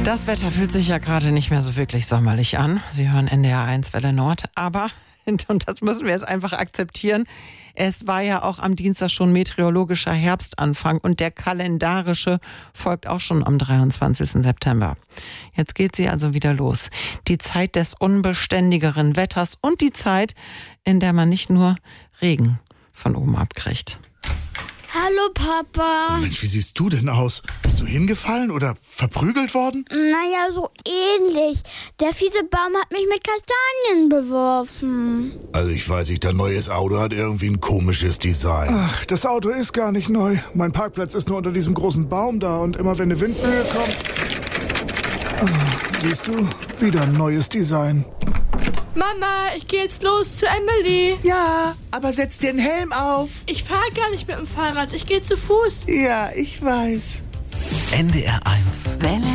Das Wetter fühlt sich ja gerade nicht mehr so wirklich sommerlich an. Sie hören NDR 1 Welle Nord, aber, und das müssen wir jetzt einfach akzeptieren, es war ja auch am Dienstag schon meteorologischer Herbstanfang und der kalendarische folgt auch schon am 23. September. Jetzt geht sie also wieder los. Die Zeit des unbeständigeren Wetters und die Zeit, in der man nicht nur Regen von oben abkriegt. Hallo, Papa. Mensch, wie siehst du denn aus? Bist du hingefallen oder verprügelt worden? Naja, so ähnlich. Der fiese Baum hat mich mit Kastanien beworfen. Also ich weiß nicht, dein neues Auto hat irgendwie ein komisches Design. Ach, das Auto ist gar nicht neu. Mein Parkplatz ist nur unter diesem großen Baum da und immer wenn eine Windböe kommt... siehst du, wieder ein neues Design. Mama, ich gehe jetzt los zu Emily. Ja, aber setz dir einen Helm auf. Ich fahre gar nicht mit dem Fahrrad, ich gehe zu Fuß. Ja, ich weiß. NDR 1 Welle